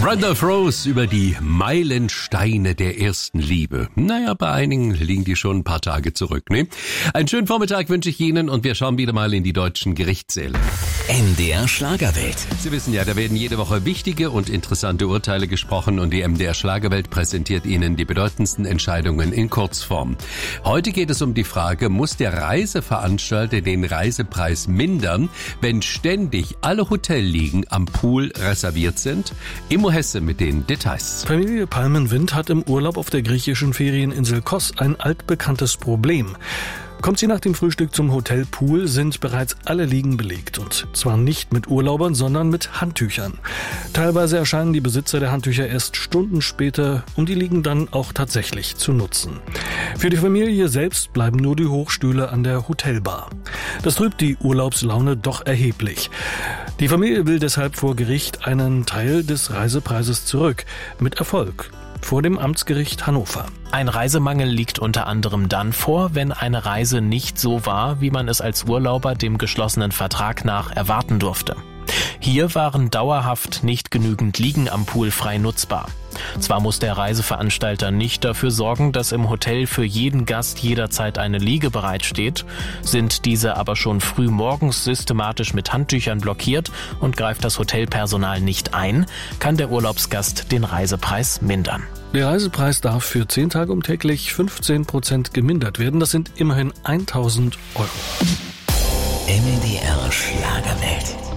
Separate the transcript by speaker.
Speaker 1: Randolph Rose über die Meilensteine der ersten Liebe. Naja, bei einigen liegen die schon ein paar Tage zurück, ne? Einen schönen Vormittag wünsche ich Ihnen und wir schauen wieder mal in die deutschen Gerichtssäle.
Speaker 2: MDR Schlagerwelt.
Speaker 1: Sie wissen ja, da werden jede Woche wichtige und interessante Urteile gesprochen und die MDR Schlagerwelt präsentiert Ihnen die bedeutendsten Entscheidungen in Kurzform. Heute geht es um die Frage, muss der Reiseveranstalter den Reisepreis mindern, wenn ständig alle Hotelliegen am Pool reserviert sind? Immo Hesse mit den Details.
Speaker 3: Familie Palmenwind hat im Urlaub auf der griechischen Ferieninsel Kos ein altbekanntes Problem. Kommt sie nach dem Frühstück zum Hotel Pool, sind bereits alle Liegen belegt. Und zwar nicht mit Urlaubern, sondern mit Handtüchern. Teilweise erscheinen die Besitzer der Handtücher erst Stunden später, um die Liegen dann auch tatsächlich zu nutzen. Für die Familie selbst bleiben nur die Hochstühle an der Hotelbar. Das trübt die Urlaubslaune doch erheblich. Die Familie will deshalb vor Gericht einen Teil des Reisepreises zurück. Mit Erfolg. Vor dem Amtsgericht Hannover.
Speaker 4: Ein Reisemangel liegt unter anderem dann vor, wenn eine Reise nicht so war, wie man es als Urlauber dem geschlossenen Vertrag nach erwarten durfte. Hier waren dauerhaft nicht genügend Liegen am Pool frei nutzbar. Zwar muss der Reiseveranstalter nicht dafür sorgen, dass im Hotel für jeden Gast jederzeit eine Liege bereitsteht, sind diese aber schon früh morgens systematisch mit Handtüchern blockiert und greift das Hotelpersonal nicht ein, kann der Urlaubsgast den Reisepreis mindern.
Speaker 3: Der Reisepreis darf für 10 Tage täglich 15% gemindert werden. Das sind immerhin 1.000 €.
Speaker 2: MDR Schlagerwelt.